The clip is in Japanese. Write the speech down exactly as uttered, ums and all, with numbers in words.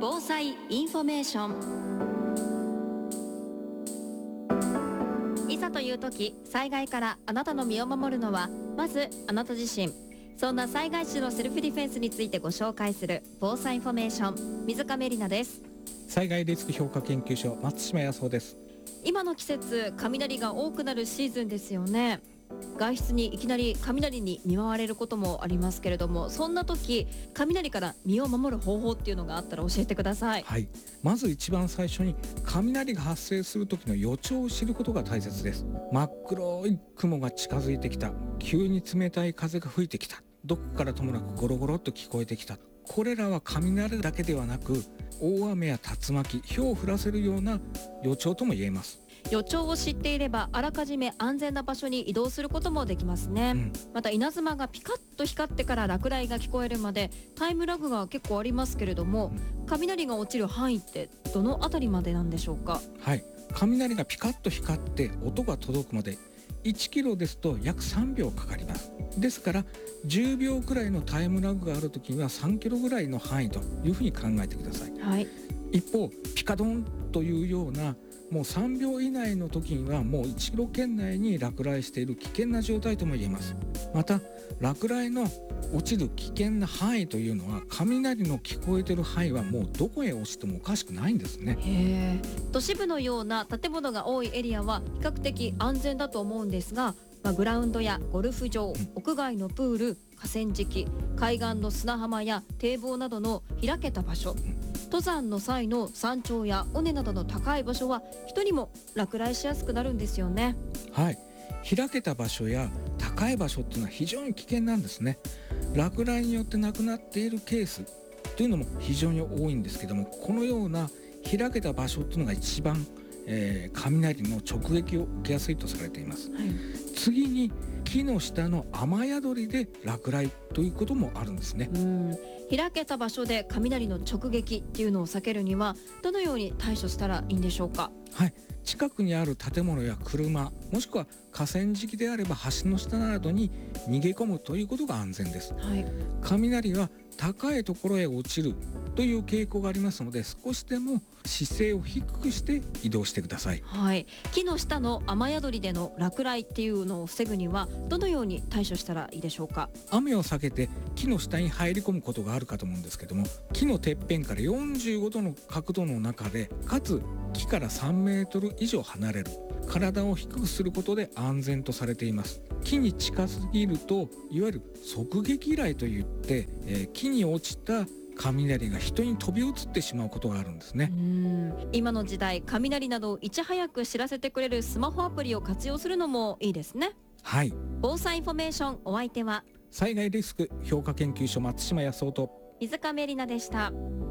防災インフォメーション。いざという時、災害からあなたの身を守るのはまずあなた自身。そんな災害時のセルフディフェンスについてご紹介する防災インフォメーション、水上里奈です。 災害リスク評価研究所、松島康夫です。 今の季節、雷が多くなるシーズンですよね。外出にいきなり雷に見舞われることもありますけれども、そんな時雷から身を守る方法っていうのがあったら教えてください。 はい、まず一番最初に雷が発生する時の予兆を知ることが大切です。真っ黒い雲が近づいてきた、急に冷たい風が吹いてきた、どこからともなくゴロゴロっと聞こえてきた、これらは雷だけではなく大雨や竜巻、ひょうを降らせるような予兆とも言えます。 予兆を知っていればあらかじめ安全な場所に移動することもできますね、うん、また稲妻がピカッと光ってから落雷が聞こえるまでタイムラグが結構ありますけれども、うん、雷が落ちる範囲ってどのあたりまでなんでしょうか。 はい、雷がピカッと光って音が届くまでいちキロですと約さんびょうかかります。ですからじゅうびょうくらいのタイムラグがあるときにはさんキロぐらいの範囲というふうに考えてください、はい、一方ピカドンというようなもうさんびょう以内の時にはもういちキロ圏内に落雷している危険な状態とも言えます。また落雷の落ちる危険な範囲というのは雷の聞こえている範囲はもうどこへ落ちてもおかしくないんですね。 へー、都市部のような建物が多いエリアは比較的安全だと思うんですが、まあ、グラウンドやゴルフ場、うん、屋外のプール、河川敷、海岸の砂浜や堤防などの開けた場所、うん登山の際の山頂や尾根などの高い場所は人にも落雷しやすくなるんですよね。 はい、開けた場所や高い場所っていうのは非常に危険なんですね。落雷によって亡くなっているケースというのも非常に多いんですけども、このような開けた場所っていうのが一番、えー、雷の直撃を受けやすいとされています、はい、次に木の下の雨宿りで落雷ということもあるんですね。 うん、開けた場所で雷の直撃っていうのを避けるにはどのように対処したらいいんでしょうか。 はい、近くにある建物や車、もしくは河川敷であれば橋の下などに逃げ込むということが安全です、はい、雷は高いところへ落ちるという傾向がありますので、少しでも姿勢を低くして移動してください。 はい、木の下の雨宿りでの落雷っていうのを防ぐにはどのように対処したらいいでしょうか。 雨を避けて木の下に入り込むことがあるかと思うんですけども、木のてっぺんからよんじゅうごどの角度の中で、かつ木からさんメートル以上離れる、体を低くすることで安全とされています。木に近すぎるといわゆる側撃雷といって、えー、木に落ちた雷が人に飛び移ってしまうことがあるんですね。 うーん、今の時代雷などをいち早く知らせてくれるスマホアプリを活用するのもいいですね。 はい、 防災インフォメーション、お相手は災害リスク評価研究所松島康夫と水上里奈でした。